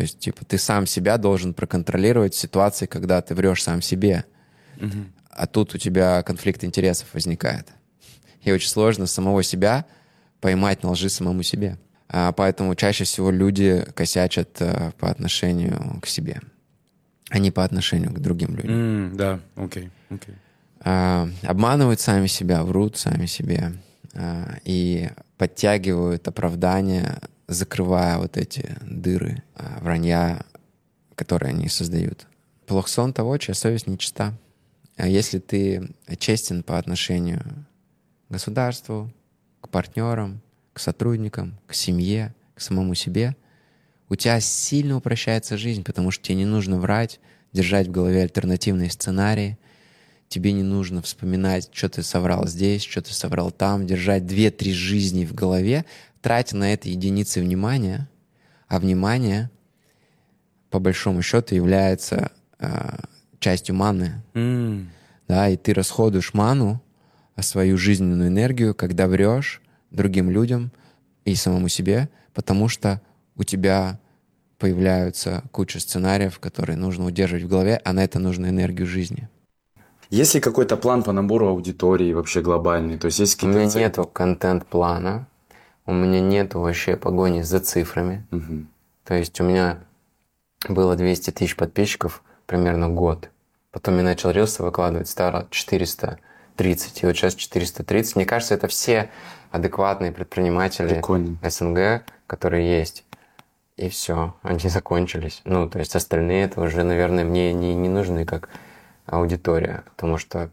есть, типа, ты сам себя должен проконтролировать в ситуации, когда ты врешь сам себе. А тут у тебя конфликт интересов возникает. И очень сложно самого себя поймать на лжи самому себе. Поэтому чаще всего люди косячат по отношению к себе, а не по отношению к другим людям. Да, окей. Обманывают сами себя, врут сами себе и подтягивают оправдания, закрывая вот эти дыры вранья, которые они создают. Плох сон того, чья совесть нечиста. А если ты честен по отношению к государству, к партнерам, к сотрудникам, к семье, к самому себе, у тебя сильно упрощается жизнь, потому что тебе не нужно врать, держать в голове альтернативные сценарии, тебе не нужно вспоминать, что ты соврал здесь, что ты соврал там, держать 2-3 жизни в голове, тратя на это единицы внимания, а внимание, по большому счету, является частью маны. Да, и ты расходуешь ману, свою жизненную энергию, когда врешь другим людям и самому себе, потому что у тебя появляются куча сценариев, которые нужно удерживать в голове, а на это нужно энергию жизни. Есть ли какой-то план по набору аудитории вообще глобальный? То есть есть какие-то... У меня нету контент-плана, у меня нету вообще погони за цифрами. То есть у меня было 200 тысяч подписчиков примерно год. Потом я начал рилсы выкладывать, стало 430, и вот сейчас 430. Мне кажется, это все адекватные предприниматели СНГ, которые есть. И все, они закончились. Ну, то есть остальные это уже, наверное, мне не нужны как аудитория, потому что,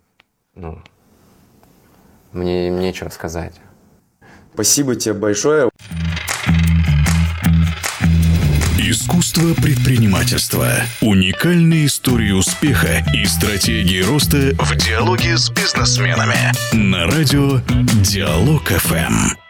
мне нечего сказать. Спасибо тебе большое. Искусство предпринимательства. Уникальные истории успеха и стратегии роста в диалоге с бизнесменами. На радио Диалог ФМ.